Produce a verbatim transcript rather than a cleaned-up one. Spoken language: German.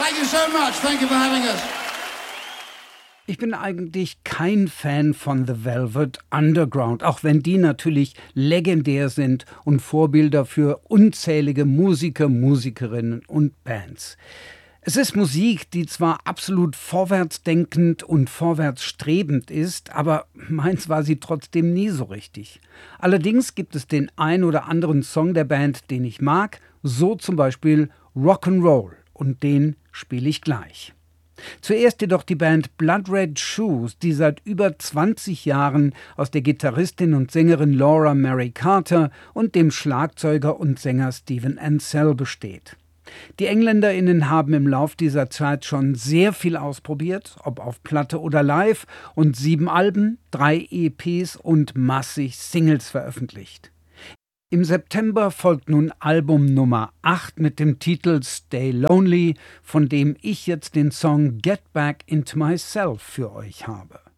Thank you so much. Thank you for having us. Ich bin eigentlich kein Fan von The Velvet Underground, auch wenn die natürlich legendär sind und Vorbilder für unzählige Musiker, Musikerinnen und Bands. Es ist Musik, die zwar absolut vorwärtsdenkend und vorwärtsstrebend ist, aber meins war sie trotzdem nie so richtig. Allerdings gibt es den ein oder anderen Song der Band, den ich mag, so zum Beispiel Rock'n'Roll, und den spiele ich gleich. Zuerst jedoch die Band Blood Red Shoes, die seit über zwanzig Jahren aus der Gitarristin und Sängerin Laura Mary Carter und dem Schlagzeuger und Sänger Stephen Ansell besteht. Die EngländerInnen haben im Lauf dieser Zeit schon sehr viel ausprobiert, ob auf Platte oder live, und sieben Alben, drei E Ps und massig Singles veröffentlicht. Im September folgt nun Album Nummer acht mit dem Titel Stay Lonely, von dem ich jetzt den Song Get Back Into Myself für euch habe.